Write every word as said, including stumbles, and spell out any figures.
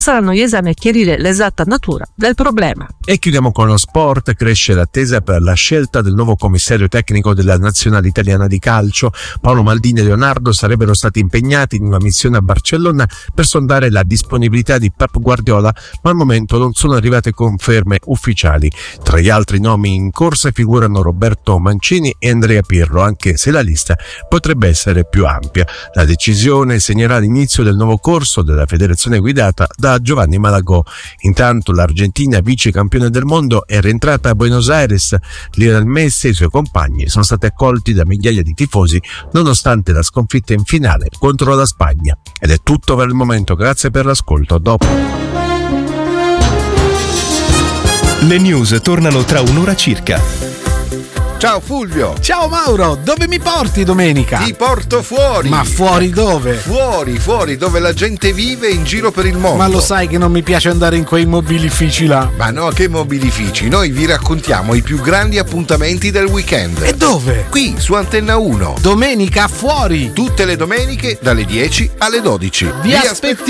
saranno gli esami a chiarire l'esatta natura del problema. E chiudiamo con lo sport. Cresce l'attesa per la scelta del nuovo commissario tecnico della nazionale italiana di calcio. Paolo Maldini e Leonardo sarebbero stati impegnati in una missione a Barcellona per sondare la disponibilità di Pep Guardiola, ma al momento non sono arrivate conferme ufficiali. Tra gli altri nomi in corsa figurano Roberto Mancini e Andrea Pirlo, anche se la lista potrebbe essere più ampia. La decisione segnerà l'inizio del nuovo corso della federazione guidata da Giovanni Malagò. Intanto l'Argentina, vice campione del mondo, è rientrata a Buenos Aires. Lionel Messi e i suoi compagni sono stati accolti da migliaia di tifosi nonostante la sconfitta in finale contro la Spagna. Ed è tutto per il momento, grazie per l'ascolto. Dopo le news tornano tra un'ora circa. Ciao Fulvio. Ciao Mauro, dove mi porti domenica? Ti porto fuori. Ma fuori dove? Fuori, fuori, dove la gente vive in giro per il mondo. Ma lo sai che non mi piace andare in quei mobilifici là. Ma no, che mobilifici? Noi vi raccontiamo i più grandi appuntamenti del weekend. E dove? Qui, su Antenna uno. Domenica fuori. Tutte le domeniche dalle dieci alle dodici. Vi, vi aspettiamo.